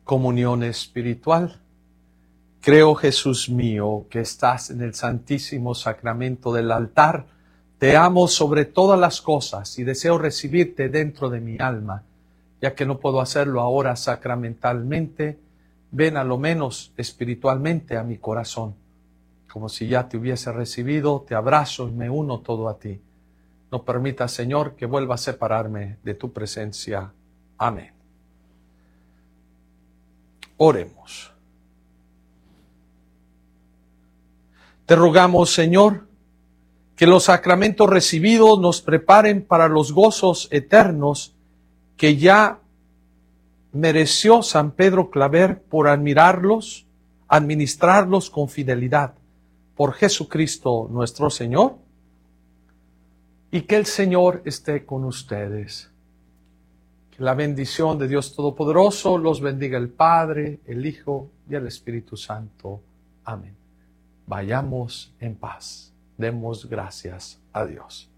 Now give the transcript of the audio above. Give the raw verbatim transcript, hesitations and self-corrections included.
Comunión espiritual. Creo, Jesús mío, que estás en el santísimo sacramento del altar. Te amo sobre todas las cosas y deseo recibirte dentro de mi alma. Ya que no puedo hacerlo ahora sacramentalmente, ven a lo menos espiritualmente a mi corazón. Como si ya te hubiese recibido, te abrazo y me uno todo a ti. No permitas, Señor, que vuelva a separarme de tu presencia. Amén. Oremos. Te rogamos, Señor, que los sacramentos recibidos nos preparen para los gozos eternos que ya mereció San Pedro Claver por admirarlos, administrarlos con fidelidad. Por Jesucristo nuestro Señor. Y que el Señor esté con ustedes. Que la bendición de Dios Todopoderoso los bendiga el Padre, el Hijo y el Espíritu Santo. Amén. Vayamos en paz. Demos gracias a Dios.